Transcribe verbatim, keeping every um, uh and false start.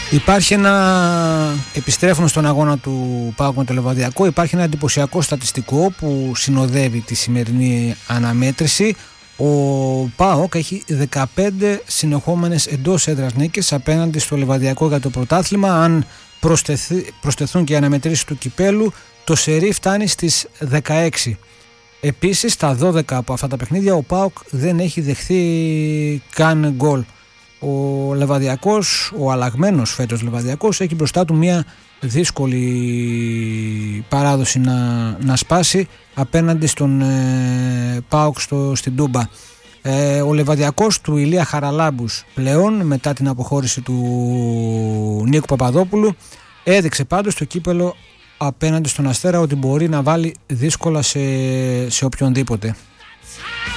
Υπάρχει ένα, επιστρέφουμε στον αγώνα του ΠΑΟΚ με το Λεβαδιακό, υπάρχει ένα εντυπωσιακό στατιστικό που συνοδεύει τη σημερινή αναμέτρηση. Ο ΠΑΟΚ έχει δεκαπέντε συνεχόμενες εντός έδρας νίκες απέναντι στο Λεβαδιακό για το πρωτάθλημα. Αν προσθεθούν και οι αναμετρήσεις του κυπέλου, το σερί φτάνει στις δεκαέξι. Επίσης, στα δώδεκα από αυτά τα παιχνίδια ο ΠΑΟΚ δεν έχει δεχθεί καν γκολ. Ο Λεβαδιακός, ο αλλαγμένος φέτος Λεβαδιακός, έχει μπροστά του μια δύσκολη παράδοση να, να σπάσει απέναντι στον ε, ΠΑΟΚ στο, στην Τούμπα. Ε, ο Λεβαδιακός του Ηλία Χαραλάμπους πλέον, μετά την αποχώρηση του Νίκου Παπαδόπουλου, έδειξε πάντως στο κύπελο απέναντι στον Αστέρα ότι μπορεί να βάλει δύσκολα σε, σε οποιονδήποτε.